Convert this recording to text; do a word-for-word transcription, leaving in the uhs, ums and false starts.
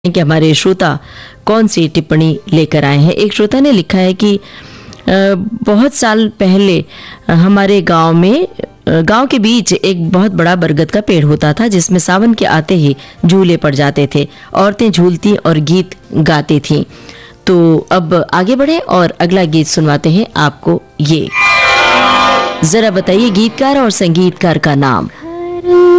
कि हमारे श्रोता कौन सी टिप्पणी लेकर आए हैं। एक श्रोता ने लिखा है कि अ, बहुत साल पहले अ, हमारे गांव में अ, गांव के बीच एक बहुत बड़ा बरगद का पेड़ होता था, जिसमें सावन के आते ही झूले पड़ जाते थे। औरतें झूलती और गीत गाती थीं। तो अब आगे बढ़े और अगला गीत सुनवाते हैं आपको। ये जरा बताइए गीतकार और संगीतकार का नाम।